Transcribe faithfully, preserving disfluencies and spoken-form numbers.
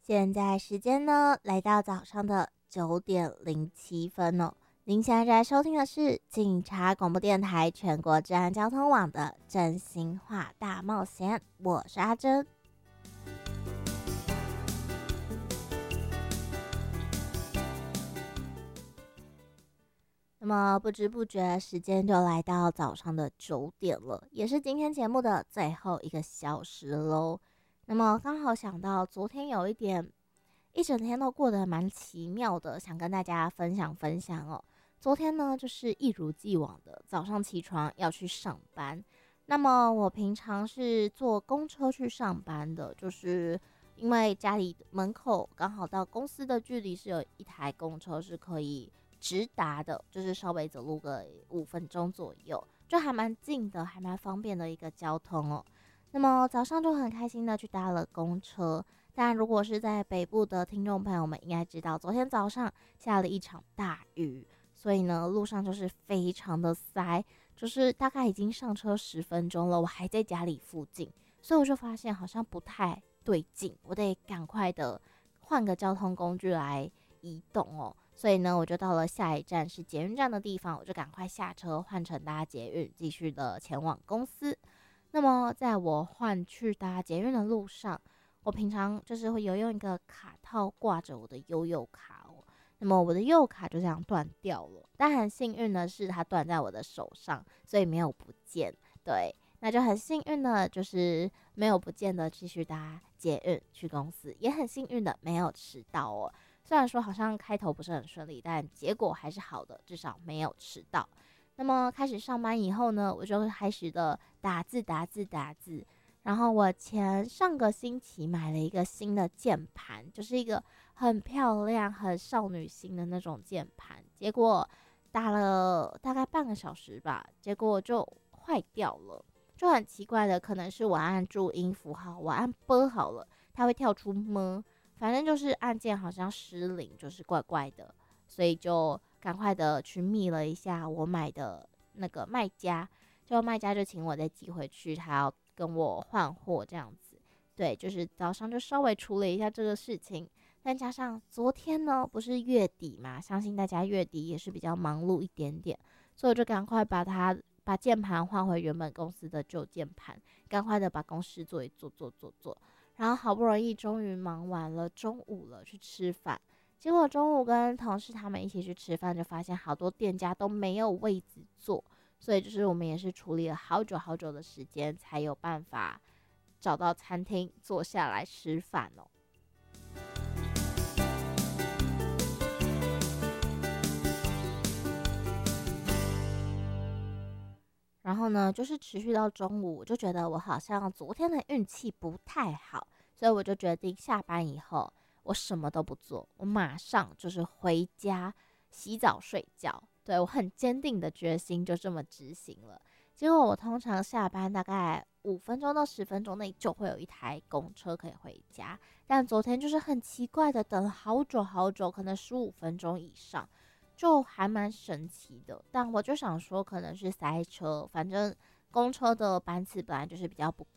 现在时间呢，来到早上的九点零七分哦。您现在在收听的是警察广播电台全国治安交通网的真心话大冒险，我是阿珍。那么不知不觉，时间就来到早上的九点了，也是今天节目的最后一个小时喽。那么刚好想到昨天有一点，一整天都过得蛮奇妙的，想跟大家分享分享哦。昨天呢，就是一如既往的早上起床要去上班。那么我平常是坐公车去上班的，就是因为家里门口刚好到公司的距离是有一台公车是可以直达的，就是稍微走路个五分钟左右，就还蛮近的，还蛮方便的一个交通哦。那么早上就很开心的去搭了公车，但如果是在北部的听众朋友们应该知道，昨天早上下了一场大雨，所以呢路上就是非常的塞，就是大概已经上车十分钟了，我还在家里附近，所以我就发现好像不太对劲，我得赶快的换个交通工具来移动哦。所以呢，我就到了下一站是捷运站的地方，我就赶快下车换乘搭捷运，继续的前往公司。那么在我换去搭捷运的路上，我平常就是会有用一个卡套挂着我的悠游卡哦。那么我的悠游卡就这样断掉了，但很幸运的是它断在我的手上，所以没有不见。对，那就很幸运的，就是没有不见的继续搭捷运去公司，也很幸运的没有迟到哦。虽然说好像开头不是很顺利，但结果还是好的，至少没有迟到。那么开始上班以后呢，我就开始的打字打字打字。然后我前上个星期买了一个新的键盘，就是一个很漂亮、很少女心的那种键盘。结果打了大概半个小时吧，结果就坏掉了。就很奇怪的，可能是我按注音符号，我按拨好了，它会跳出么，反正就是按键好像失灵，就是怪怪的。所以就赶快的去密了一下我买的那个卖家，就卖家就请我再寄回去，他要跟我换货这样子。对，就是早上就稍微处理一下这个事情，但加上昨天呢不是月底嘛，相信大家月底也是比较忙碌一点点，所以我就赶快把它把键盘换回原本公司的旧键盘，赶快的把公司做一做做做做，然后好不容易终于忙完了，中午了去吃饭。结果中午跟同事他们一起去吃饭，就发现好多店家都没有位子坐，所以就是我们也是处理了好久好久的时间，才有办法找到餐厅坐下来吃饭哦。然后呢，就是持续到中午，我就觉得我好像昨天的运气不太好，所以我就决定下班以后我什么都不做，我马上就是回家洗澡睡觉。对，我很坚定的决心就这么执行了。结果我通常下班大概五分钟到十分钟内就会有一台公车可以回家，但昨天就是很奇怪的等了好久好久，可能十五分钟以上，就还蛮神奇的。但我就想说，可能是塞车，反正公车的班次本来就是比较不